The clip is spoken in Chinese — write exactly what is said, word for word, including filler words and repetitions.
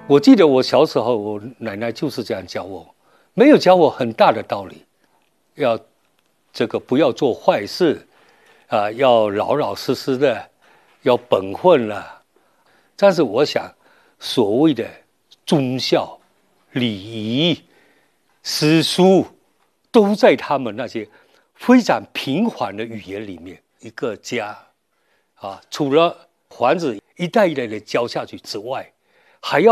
我记得我小时候，我奶奶就是这样教我，没有教我很大的道理，要这个不要做坏事，啊，要老老实实的，要本分了。但是我想，所谓的忠孝、礼仪、诗书，都在他们那些非常平缓的语言里面。一个家，啊，除了房子一代一代的教下去之外，还要